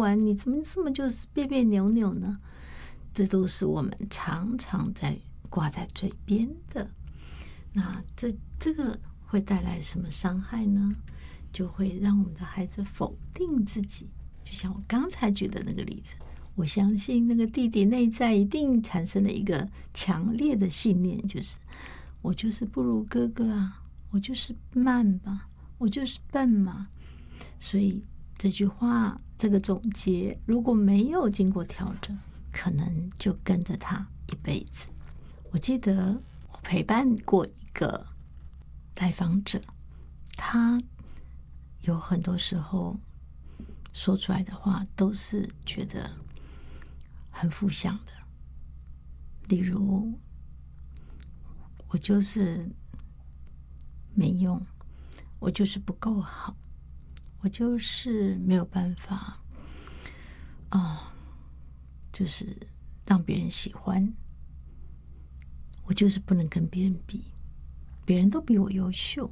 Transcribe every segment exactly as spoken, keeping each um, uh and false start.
玩，你怎么这么就是别别扭扭呢？这都是我们常常在挂在嘴边的。那这这个会带来什么伤害呢？就会让我们的孩子否定自己。就像我刚才举的那个例子，我相信那个弟弟内在一定产生了一个强烈的信念，就是我就是不如哥哥啊，我就是慢吧，我就是笨嘛。所以这句话这个总结如果没有经过调整，可能就跟着他一辈子。我记得我陪伴过一个来访者，他有很多时候说出来的话都是觉得很负向的，例如我就是没用，我就是不够好，我就是没有办法啊、呃，就是让别人喜欢，我就是不能跟别人比，别人都比我优秀。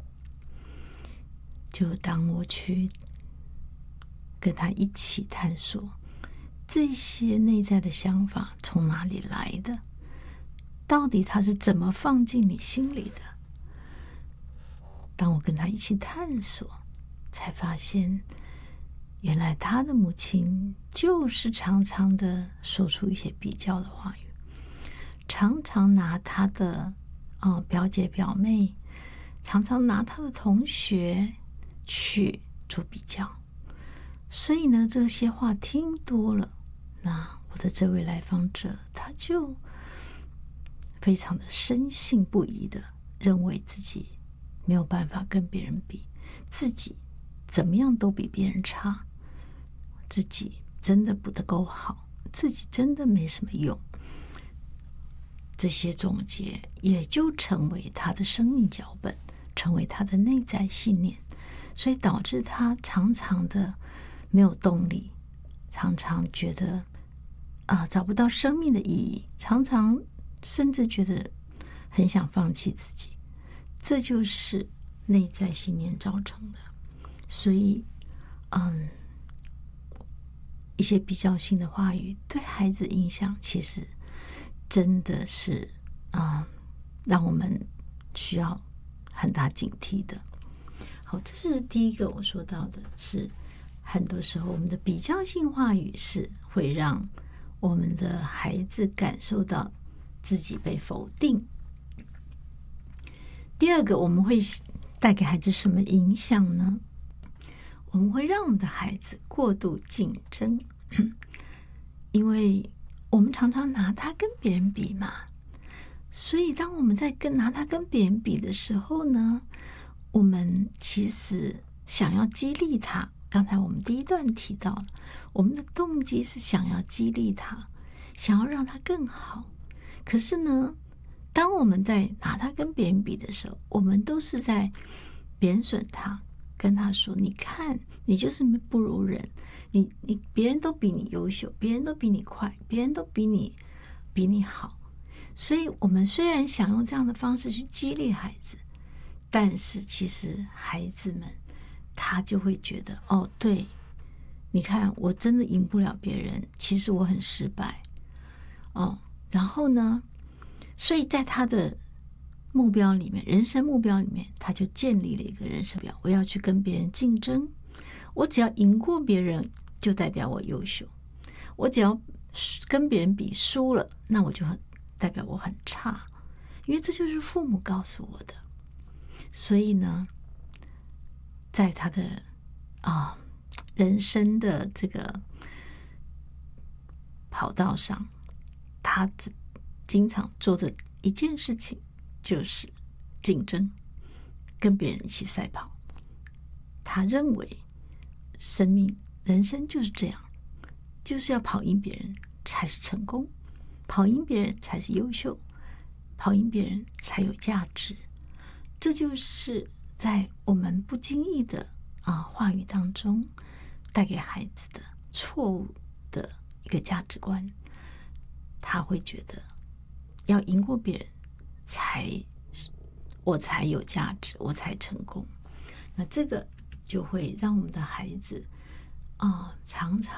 就当我去跟他一起探索这些内在的想法从哪里来的，到底他是怎么放进你心里的，当我跟他一起探索，才发现原来他的母亲就是常常的说出一些比较的话语，常常拿他的、呃、表姐表妹，常常拿他的同学去做比较。所以呢，这些话听多了，那我的这位来访者他就非常的深信不疑的认为自己没有办法跟别人比，自己怎么样都比别人差，自己真的不得够好，自己真的没什么用。这些总结也就成为他的生命脚本，成为他的内在信念，所以导致他常常的没有动力，常常觉得啊、呃、找不到生命的意义，常常甚至觉得很想放弃自己。这就是内在信念造成的。所以嗯，一些比较性的话语对孩子影响其实真的是啊、呃，让我们需要很大警惕的。好，这是第一个我说到的，是很多时候我们的比较性话语是会让我们的孩子感受到自己被否定。第二个，我们会带给孩子什么影响呢？我们会让我们的孩子过度竞争，因为我们常常拿他跟别人比嘛，所以当我们在跟拿他跟别人比的时候呢，我们其实想要激励他。刚才我们第一段提到了，我们的动机是想要激励他，想要让他更好。可是呢，当我们在拿他跟别人比的时候，我们都是在贬损他，跟他说你看你就是不如人，你你别人都比你优秀，别人都比你快，别人都比你比你好。所以我们虽然想用这样的方式去激励孩子，但是其实孩子们他就会觉得哦，对，你看我真的赢不了别人，其实我很失败哦。然后呢，所以在他的目标里面，人生目标里面，他就建立了一个人生表，我要去跟别人竞争，我只要赢过别人就代表我优秀，我只要跟别人比输了，那我就很代表我很差，因为这就是父母告诉我的。所以呢，在他的啊人生的这个跑道上，他经常做的一件事情就是竞争，跟别人一起赛跑。他认为生命人生就是这样，就是要跑赢别人才是成功，跑赢别人才是优秀，跑赢别人才有价值。这就是在我们不经意的啊话语当中带给孩子的错误的一个价值观。他会觉得要赢过别人才我才有价值，我才成功。那这个就会让我们的孩子啊常常